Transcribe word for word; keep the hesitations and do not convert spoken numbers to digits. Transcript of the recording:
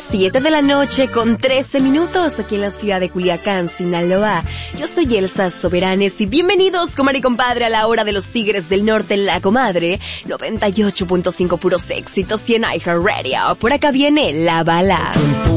siete de la noche con trece minutos aquí en la ciudad de Culiacán, Sinaloa. Yo soy Elsa Soberanes y bienvenidos, comadre y compadre, a la hora de los Tigres del Norte en la comadre. noventa y ocho punto cinco puros éxitos y en iHeartRadio. Por acá viene La Bala.